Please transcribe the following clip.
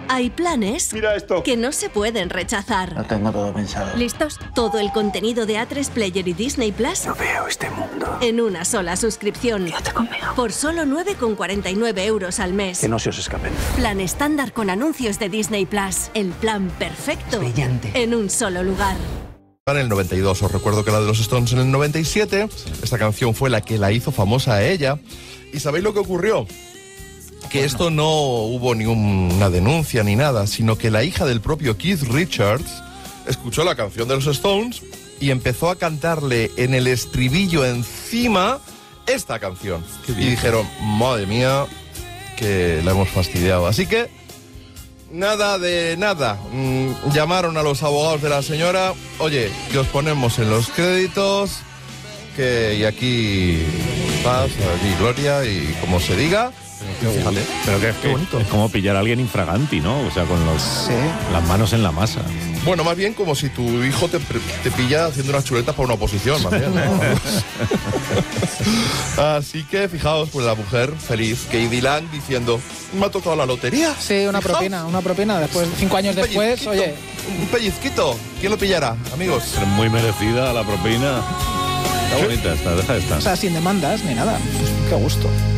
Hay planes Mira esto. que no se pueden rechazar. Lo tengo todo pensado. ¿Listos? Todo el contenido de A3 Player y Disney Plus No veo este mundo. en una sola suscripción. Quédate conmigo. Por solo 9,49 euros al mes. Que no se os escapen. Plan estándar con anuncios de Disney Plus. El plan perfecto. Brillante. En un solo lugar. En el 92, os recuerdo que la de los Stones en el 97, esta canción fue la que la hizo famosa a ella. ¿Y sabéis lo que ocurrió? Que esto no hubo ninguna denuncia ni nada, sino que la hija del propio Keith Richards escuchó la canción de los Stones y empezó a cantarle en el estribillo encima esta canción. Y dijeron, madre mía, que la hemos fastidiado. Así que, nada de nada. Llamaron a los abogados de la señora, oye, que os ponemos en los créditos, y aquí paz, aquí gloria y como se diga. Fíjate. Pero que Qué bonito. es como pillar a alguien infraganti, ¿no? O sea, con las manos en la masa. Bueno, más bien como si tu hijo te pilla haciendo unas chuletas para una oposición, más bien, ¿no? Así que, fijaos, pues la mujer feliz, Katie Lang, diciendo, me ha tocado la lotería. Sí, una propina. Después, 5 años después, oye... Un pellizquito. ¿Quién lo pillará, amigos? Es muy merecida la propina. Está bonita esta, deja de estar. O sea, sin demandas ni nada. Qué gusto.